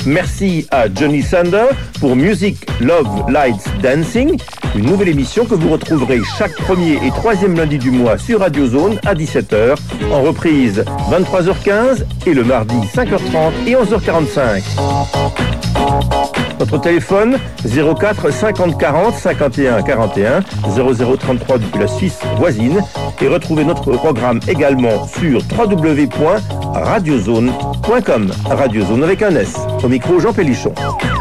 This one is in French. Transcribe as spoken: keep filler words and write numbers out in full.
Merci à Johnny Sander pour Music, Love, Lights, Dancing, une nouvelle émission que vous retrouverez chaque premier et troisième lundi du mois sur Radio Zone à dix-sept heures, en reprise vingt-trois heures quinze et le mardi cinq heures trente et onze heures quarante-cinq. Notre téléphone zéro quatre cinquante quarante cinquante et un quarante et un, zéro zéro trente-trois depuis la Suisse voisine, et retrouvez notre programme également sur w w w point radiozone point com. Radio Zone avec un S. Au micro Jean Pélichon.